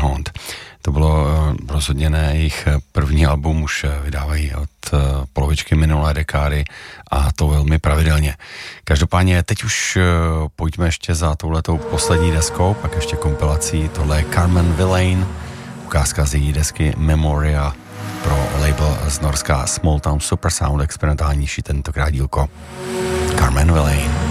Holland. To bylo rozhodně ne jejich první album, už vydávají od polovičky minulé dekády a to velmi pravidelně. Každopádně teď už pojďme ještě za touhletou poslední deskou, pak ještě kompilací. Tohle je Carmen Villain, ukázka z její desky Memoria pro label z Norska Small Town Supersound, experimentálnější tentokrát dílko Carmen Villain.